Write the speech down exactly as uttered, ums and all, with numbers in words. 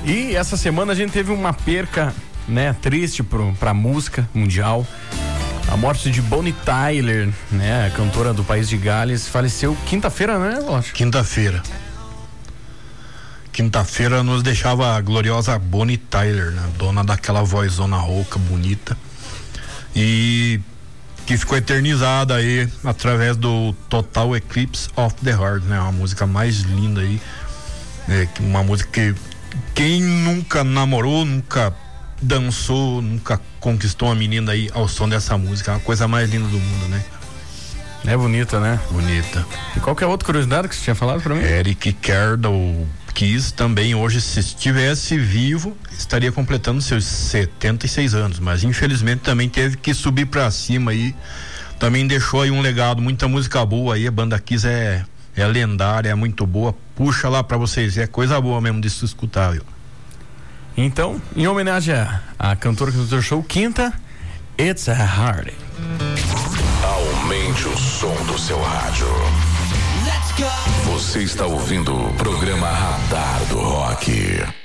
E essa semana a gente teve uma perca, né, triste pro, pra música mundial. A morte de Bonnie Tyler, né, a cantora do país de Gales, faleceu quinta-feira, né, Lógico? Quinta-feira. Quinta-feira nos deixava a gloriosa Bonnie Tyler, né, dona daquela vozona rouca, bonita. E que ficou eternizada aí através do Total Eclipse of the Heart, né? Uma música mais linda aí, né? Uma música que quem nunca namorou, nunca dançou, nunca conquistou uma menina aí ao som dessa música, é a coisa mais linda do mundo, né? É bonita, né? Bonita. E qual que é a outra curiosidade que você tinha falado pra mim? Eric Carle Kiss também hoje, se estivesse vivo, estaria completando seus setenta e seis anos, mas infelizmente também teve que subir pra cima aí, também deixou aí um legado, muita música boa aí, a banda Kiss é, é lendária, é muito boa, puxa lá pra vocês, é coisa boa mesmo de se escutar, viu? Então, em homenagem à, à cantora que nos show, quinta, It's a Heart. Aumente o som do seu rádio. Você está ouvindo o programa Radar do Rock.